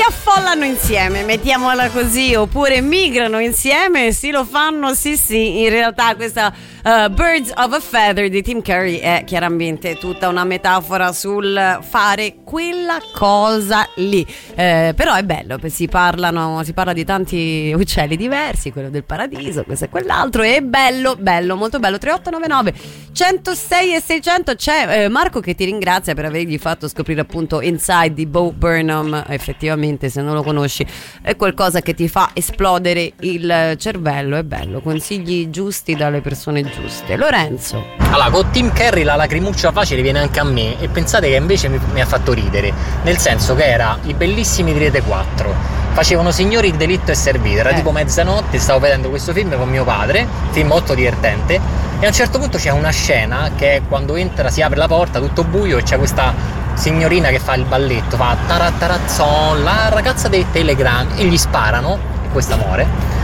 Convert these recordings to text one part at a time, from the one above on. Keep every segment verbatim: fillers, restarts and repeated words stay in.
affollano insieme, mettiamola così, oppure migrano insieme, sì lo fanno, sì sì, in realtà questa uh, Birds of a Feather di Tim Curry è chiaramente tutta una metafora sul fare quella cosa lì, eh, però è bello, si parlano, si parla di tanti uccelli diversi, quello del paradiso, questo e quell'altro, è bello, bello, molto bello. Tre otto nove nove centosei e seicento, c'è eh, Marco che ti ringrazia per avergli fatto scoprire appunto Inside di Bo Burnham. Effettivamente, se non lo conosci, è qualcosa che ti fa esplodere il cervello, è bello, consigli giusti dalle persone giuste. Lorenzo. Allora, con Tim Curry la lacrimuccia facile viene anche a me, e pensate che invece mi, mi ha fatto ridere, nel senso che era I Bellissimi di Rete quattro, facevano Signori il delitto è servito, era eh. tipo mezzanotte, stavo vedendo questo film con mio padre, film molto divertente, e a un certo punto c'è una scena che è quando entra, si apre la porta, tutto buio, e c'è questa signorina che fa il balletto, fa taratarazzon, la ragazza dei telegrammi, e gli sparano, e questa muore,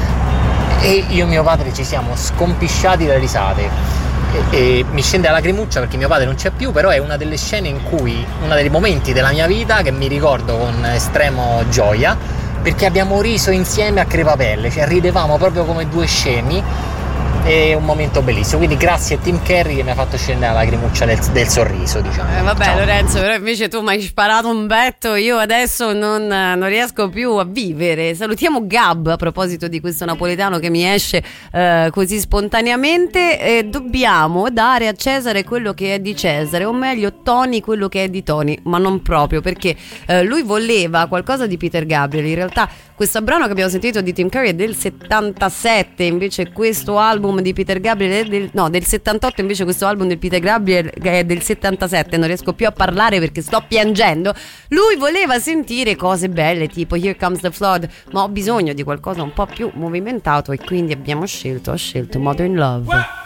e io e mio padre ci siamo scompisciati dalle risate. E, e mi scende la lacrimuccia perché mio padre non c'è più, però è una delle scene in cui, uno dei momenti della mia vita che mi ricordo con estremo gioia, perché abbiamo riso insieme a crepapelle, cioè ridevamo proprio come due scemi. È un momento bellissimo, quindi grazie a Tim Curry che mi ha fatto scendere la lacrimuccia del, del sorriso, diciamo. Eh, vabbè, Ciao. Lorenzo, però invece tu mi hai sparato un betto, io adesso non, non riesco più a vivere. Salutiamo Gab a proposito di questo napoletano che mi esce eh, così spontaneamente. Eh, dobbiamo dare a Cesare quello che è di Cesare, o meglio Tony quello che è di Tony, ma non proprio, perché eh, lui voleva qualcosa di Peter Gabriel. In realtà questo brano che abbiamo sentito di Tim Curry è del settantasette, invece questo album di Peter Gabriel è del, no, del settantotto, invece questo album del Peter Gabriel è del settantasette. Non riesco più a parlare perché sto piangendo. Lui voleva sentire cose belle tipo Here Comes the Flood, ma ho bisogno di qualcosa un po' più movimentato, e quindi abbiamo scelto, ho scelto Modern Love.